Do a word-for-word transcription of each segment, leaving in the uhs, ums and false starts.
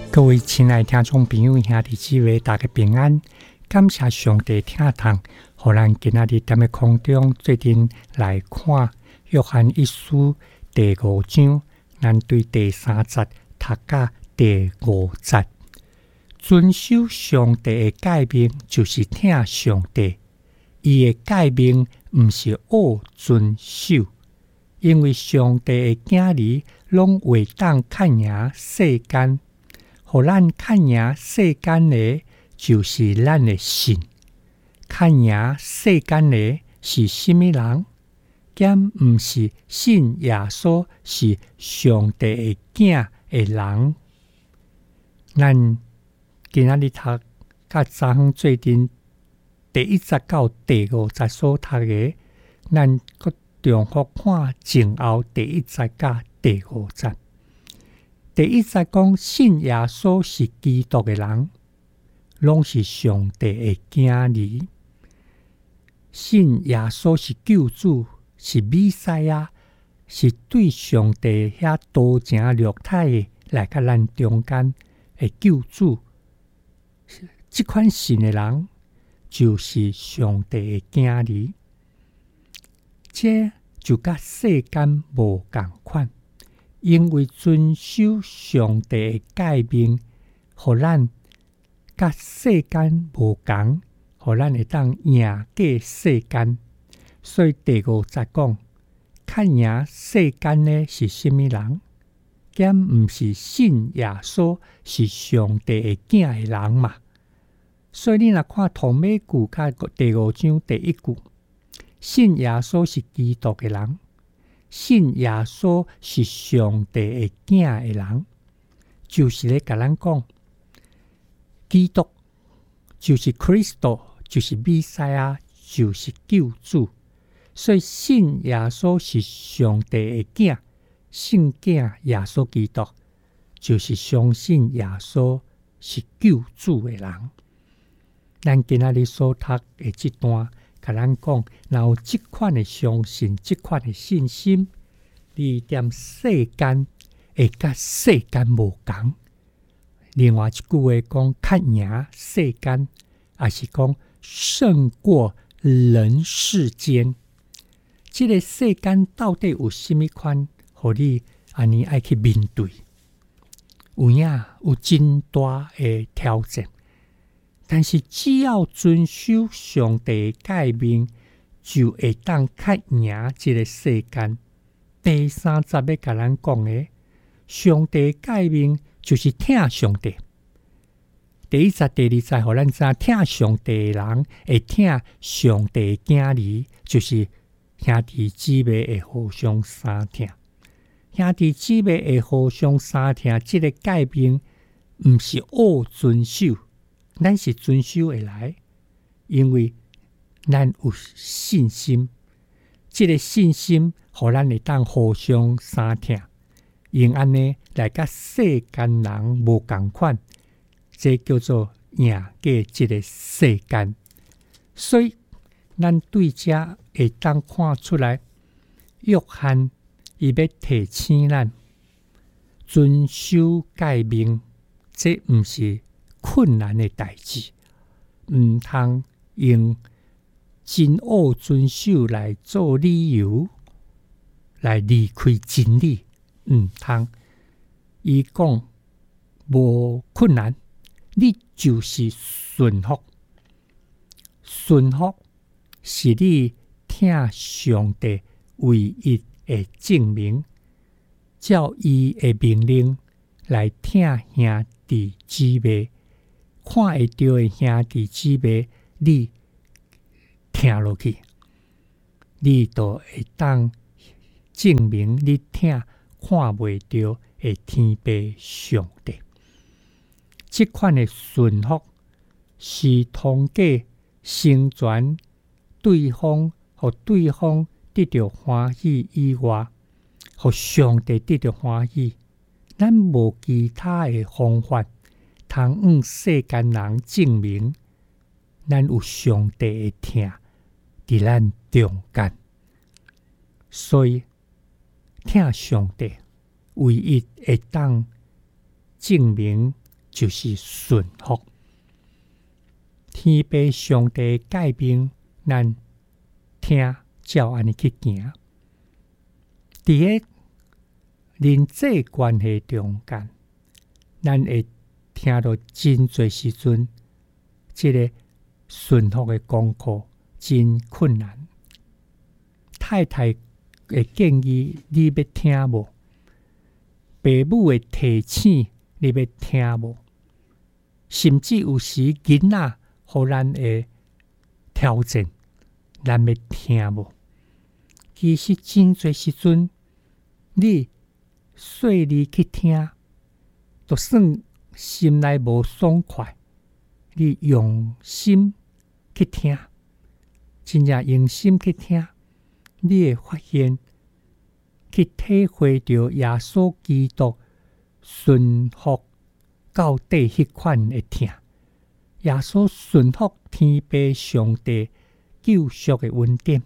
各位亲爱的听众朋友兄弟姊妹，大家平安，感谢上帝听堂，互咱今仔日踮咧空中做阵来看约翰一书第五章，咱对第三节读到第五节。遵守上帝的诫命，就是听上帝。伊的诫命毋是恶遵守，因为上帝的囝儿拢会当看赢世间。互咱看赢世间的，就是咱的信。看赢世间的是甚物人？兼毋是信耶稣是上帝的囝的人。咱今仔日读甲昨昏做阵第一节到第五节所读的，咱搁重复看前后第一节甲第五节。第一节讲信耶稣是基督的人，拢是上帝的囝儿。信耶稣是救主，是弥赛亚，是对上帝遐多情肉体的来甲咱中间的救主。这款信的人，就是上帝的囝儿。这就甲世间无共款。因为遵守上帝的诫命，互咱甲世间无同，互咱会当赢过世间。所以第五节讲，看赢世间的是甚物人？兼毋是信耶稣是上帝的囝的人嘛？所以你若看同美句甲第五章第一句，信耶稣是基督的人。信耶稣是上帝的囝的人，就是咧甲咱讲，基督就是 Christ， 就是弥赛亚，就是救主。所以信耶稣是上帝的囝，信囝耶稣基督，就是相信耶稣是救主的人。咱今仔日所读的这段，甲咱讲，若有即款的相信，即款的信心，你踮世间会甲世间无共。另外一句话讲，看赢世间，也是讲胜过人世间。这个世间到底有甚物款，互你安尼爱去面对？有影有真大的挑战。但是只要遵守上帝的诫命，就会当较赢这个世间。第三节要甲咱讲的，上帝的诫命就是听上帝。第一节、第二节，互咱知听上帝的人会听上帝的囝儿，就是兄弟姊妹会互相相听。兄弟姊妹会互相相听，这个诫命毋是恶遵守。咱是遵守会来，因为咱有信心。这个信心，互咱会当互相相听，用安尼来甲世间人无共款，这叫做赢过这个世间。所以，咱对这会当看出来，约翰伊要提醒咱遵守诫命，这毋是困难的代志，毋通用真恶遵守来做理由，来离开真理。毋通，伊讲无困难，你就是顺服。顺服是你听上帝唯一的证明，照伊的命令来听兄弟姊妹。看会到的兄弟姊妹，你听落去，你就会当证明你听看袂到的天父上帝。这款的顺服是通过成全对方，互对方得到欢喜以外，互上帝得到欢喜。咱无其他的方法。通向世间人证明，咱有上帝的听伫咱中间，所以听上帝唯一会当证明就是顺服。天父上帝改变咱听，照安尼去行。伫个人际关系中间，咱会听到真侪时阵，即个顺服的功课真困难。太太会建议你要听无？爸母会提醒你要听无？甚至有时囡仔互咱会挑战，咱要听无？其实真侪时阵，你细腻去听，就算心内无爽快，你用心去听，真正用心去听，你会发现去体会到耶稣基督顺服到底迄款的听，耶稣顺服天父上帝救赎的恩典，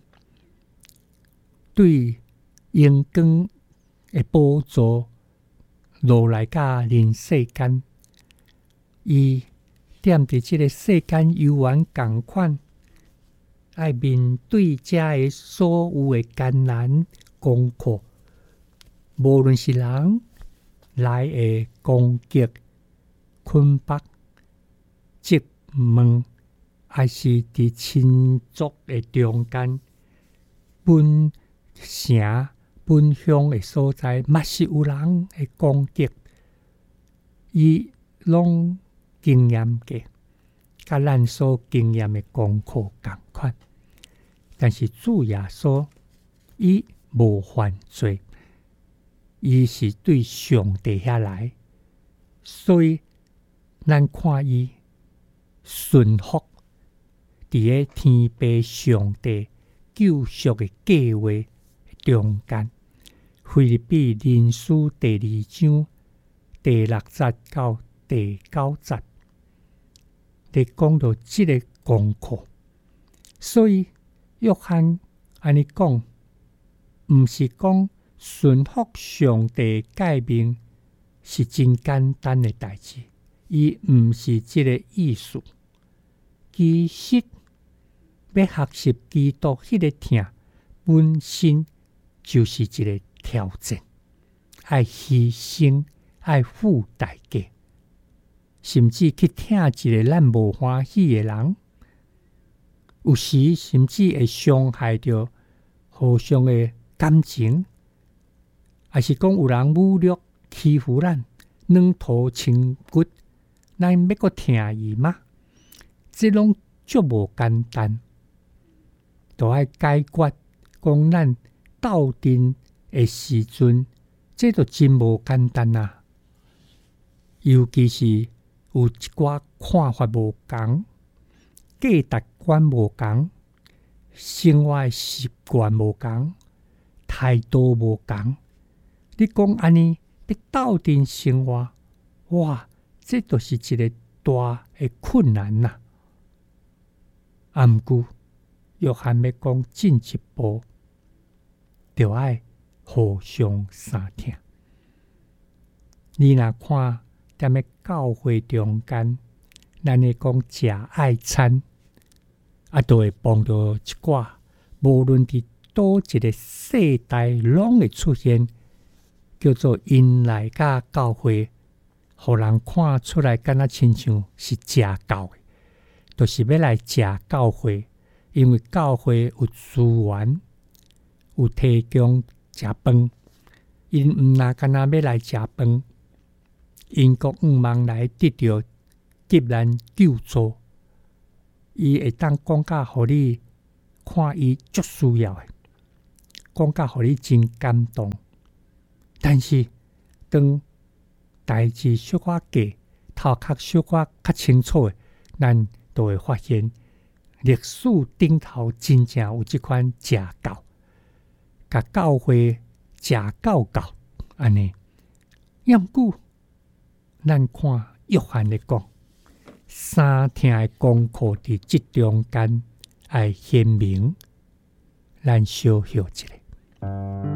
对阳光的帮助落来甲人世间，伊踮伫即个世间游玩共款，爱面对遮个所有的艰难功课，无论是人来的攻击、困迫、质问，还是伫亲族的中间，本城、本乡的所在，嘛是有人会攻击，伊拢经验过，甲咱所经验的功课共款。但是主耶稣，伊无犯罪，伊是对上帝遐来，所以咱看伊顺服伫个天父上帝救赎的计划中间。腓立比人书第二章第六节到第九节，咧讲到即个功课。所以约翰安尼讲，毋是讲顺服上帝诫命是真简单的代志，伊毋是即个意思。其实要学习基督迄个听，本身就是一个挑战，爱牺牲，爱付代价，甚至去听一个咱无欢喜的人，有时甚至会伤害到互相的感情，还是讲有人侮辱、欺负咱，软土清骨，咱要阁听伊吗？这拢足无简单，都爱解决。讲咱斗阵的时阵，这就真无简单啊！尤其是有一寡看法无同、价值观无同、生活习惯无同、态度无同。你讲安尼要斗阵生活，哇，这就是一个大的困难呐、啊！啊，毋过约翰要讲进一步，就爱互相相听。你若看踮咧教会中间，咱咧讲食爱餐，啊，都会碰到一寡，无论伫倒一个世代，拢会出现叫做因来甲教会，互人看出来，敢若亲像是食教的，就是要来食教会，因为教会有资源，有提供食饭，因毋若敢若要来食饭，因国毋望来得到急难救助，伊会当讲甲互你看伊足需要的，讲甲互你真感动。但是当代志小可假，头壳小可较清楚的，咱都会发现历史顶头真正有即款假教，甲教会假教教安尼。要毋过咱看约翰咧讲，三听的功课伫即中间爱显明，咱小休一下。